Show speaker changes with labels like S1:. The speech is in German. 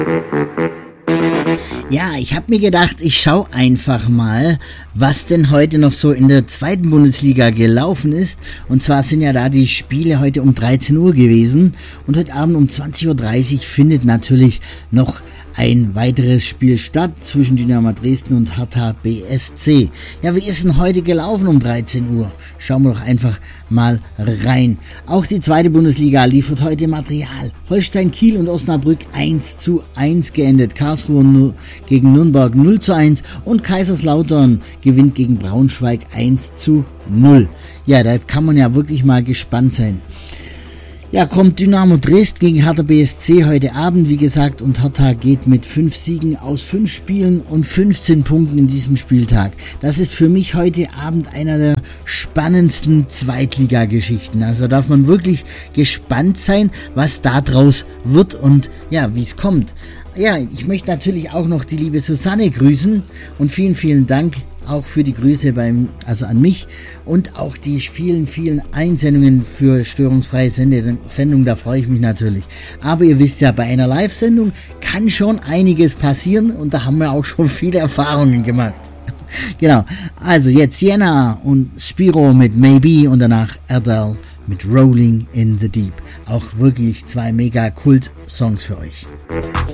S1: Ja, ich habe mir gedacht, ich schaue einfach mal, was denn heute noch so in der zweiten Bundesliga gelaufen ist. Und zwar sind ja da die Spiele heute um 13 Uhr gewesen. Und heute Abend um 20.30 Uhr findet natürlich noch ein weiteres Spiel statt zwischen Dynamo Dresden und Hertha BSC. Ja, wie ist denn heute gelaufen um 13 Uhr? Schauen wir doch einfach mal rein. Auch die zweite Bundesliga liefert heute Material. Holstein Kiel und Osnabrück 1:1 geendet. Karlsruhe gegen Nürnberg 0:1 und Kaiserslautern gewinnt gegen Braunschweig 1:0. Ja, da kann man ja wirklich mal gespannt sein. Ja, kommt Dynamo Dresden gegen Hertha BSC heute Abend, wie gesagt, und Hertha geht mit 5 Siegen aus 5 Spielen und 15 Punkten in diesem Spieltag. Das ist für mich heute Abend einer der spannendsten Zweitligageschichten. Also da darf man wirklich gespannt sein, was da draus wird und ja, wie es kommt. Ja, ich möchte natürlich auch noch die liebe Susanne grüßen und vielen, vielen Dank auch für die Grüße an mich und auch die vielen, vielen Einsendungen für störungsfreie Sendung, da freue ich mich natürlich. Aber ihr wisst ja, bei einer Live-Sendung kann schon einiges passieren und da haben wir auch schon viele Erfahrungen gemacht. Genau, also jetzt Jena und Spiro mit Maybe und danach Adele mit Rolling in the Deep. Auch wirklich 2 Mega-Kult-Songs für euch.